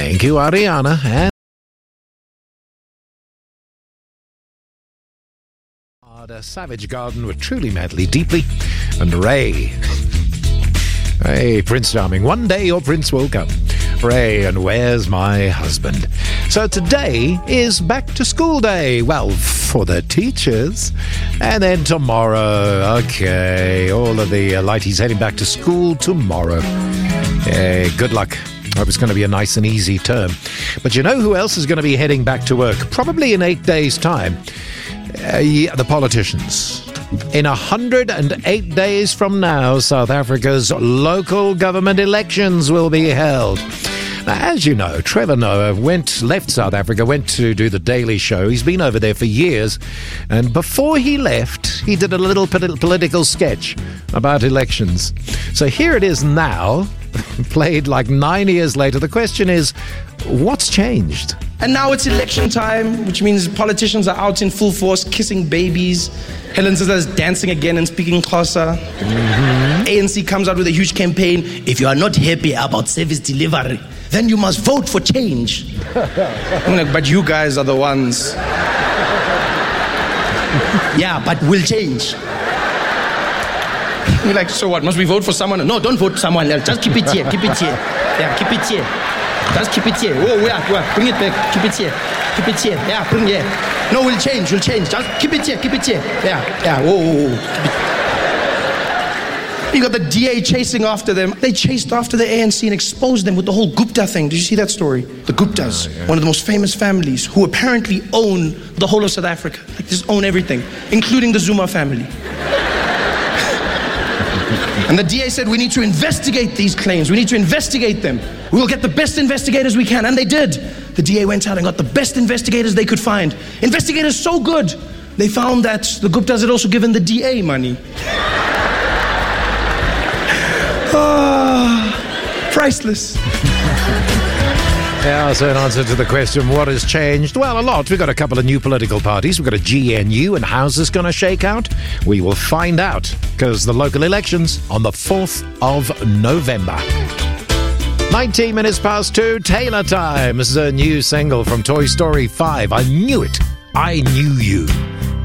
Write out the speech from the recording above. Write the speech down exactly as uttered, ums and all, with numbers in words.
Thank you, Ariana. And a Savage Garden with Truly Madly Deeply and Ray. Hey, Prince Charming, one day your prince will come. Ray, and where's my husband? So today is back to school day. Well, for the teachers. And then tomorrow, okay, all of the uh, lighties heading back to school tomorrow. Hey, good luck. Hope it's going to be a nice and easy term. But you know who else is going to be heading back to work? Probably in eight days' time. Uh, yeah, the politicians. In one hundred eight days from now, South Africa's local government elections will be held. Now, as you know, Trevor Noah went, left South Africa, went to do The Daily Show. He's been over there for years. And before he left, he did a little polit- political sketch about elections. So here it is now, played like nine years later. The question is, what's changed? And now it's election time, which means politicians are out in full force, kissing babies. Helen Zille is dancing again and speaking Xhosa. Mm-hmm. A N C comes out with a huge campaign. If you are not happy about service delivery, then you must vote for change. I'm like, but you guys are the ones. Yeah, but we'll change. We're like, so what? Must we vote for someone? No, don't vote for someone else. Just keep it here. Keep it here. Yeah, keep it here. Just keep it here. Oh, yeah, yeah. Bring it back. Keep it here. Keep it here. Yeah, bring it here. No, we'll change. We'll change. Just keep it here. Keep it here. Yeah, yeah. Whoa, whoa, whoa. You got the D A chasing after them. They chased after the A N C and exposed them with the whole Gupta thing. Did you see that story? The Guptas, oh, yeah. One of the most famous families who apparently own the whole of South Africa. Like, just own everything, including the Zuma family. And the D A said, we need to investigate these claims. We need to investigate them. We will get the best investigators we can. And they did. The D A went out and got the best investigators they could find. Investigators so good, they found that the Guptas had also given the D A money. Ah, priceless. Yeah, so in answer to the question, what has changed? Well, a lot. We've got a couple of new political parties. We've got a G N U, and how's this going to shake out? We will find out, because the local elections on the fourth of November. nineteen minutes past two, Taylor Time. This is a new single from Toy Story five. I knew it. I knew you.